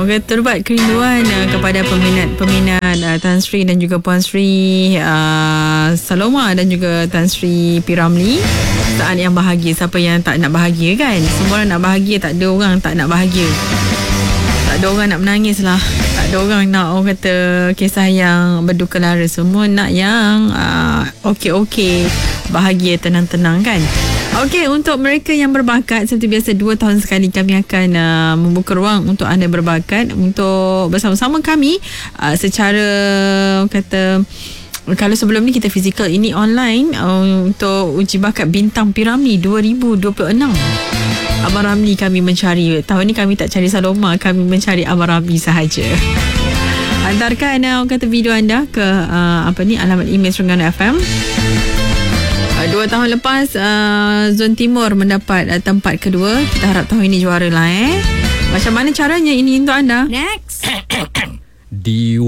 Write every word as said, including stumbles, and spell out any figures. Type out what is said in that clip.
kata terbat kerinduan uh, kepada peminat-peminat uh, Tan Sri dan juga Puan Sri uh, Saloma dan juga Tan Sri P. Ramlee. Saat yang bahagia, siapa yang tak nak bahagia kan? Semua orang nak bahagia, tak ada orang tak nak bahagia. Tak ada orang nak menangis lah. Tak ada orang nak orang kata kisah yang berduka lara. Semua nak yang uh, okey-okey, bahagia, tenang-tenang kan. Okey, untuk mereka yang berbakat, seperti biasa dua tahun sekali kami akan uh, membuka ruang untuk anda berbakat untuk bersama-sama kami uh, secara kata, kalau sebelum ni kita fizikal, ini online uh, untuk uji bakat bintang P. Ramlee dua ribu dua puluh enam. Abang Ramlee kami mencari. Tahun ni kami tak cari Saloma, kami mencari Abang Ramlee sahaja. Hantarkan uh, kata video anda ke uh, apa ni alamat email Terengganu F M. Dua tahun lepas uh, Zon Timur mendapat uh, tempat kedua. Kita harap tahun ini juara lah eh. Macam mana caranya ini untuk anda? Next. Di